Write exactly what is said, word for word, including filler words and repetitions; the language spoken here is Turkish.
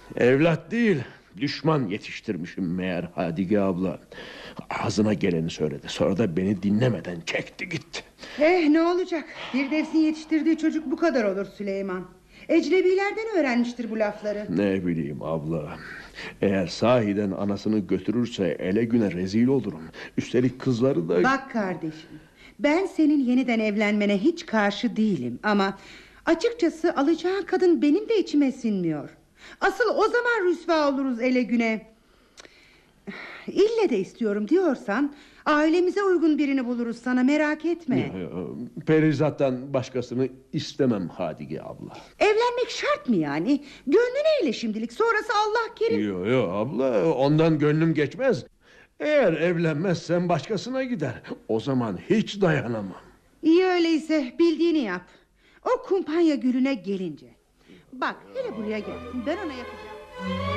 Evlat değil, düşman yetiştirmişim meğer Hadike abla. Ağzına geleni söyledi, sonra da beni dinlemeden çekti gitti. Eh, ne olacak? Firdevs'in yetiştirdiği çocuk bu kadar olur Süleyman. Ecnebilerden öğrenmiştir bu lafları. Ne bileyim abla. Eğer sahiden anasını götürürse ele güne rezil olurum. Üstelik kızları da... Bak kardeşim, ben senin yeniden evlenmene hiç karşı değilim. Ama açıkçası alacağın kadın benim de içime sinmiyor. Asıl o zaman rüsva oluruz ele güne. İlle de istiyorum diyorsan ailemize uygun birini buluruz sana, merak etme. Perizat'tan başkasını istemem Hadike abla. Evlenmek şart mı yani? Gönlün eyle şimdilik, sonrası Allah kerim. Yok yok abla, ondan gönlüm geçmez. Eğer evlenmezsem başkasına gider. O zaman hiç dayanamam. İyi öyleyse, bildiğini yap. O kumpanya gülüne gelince. Bak hele buraya gel, ben ona yapacağım.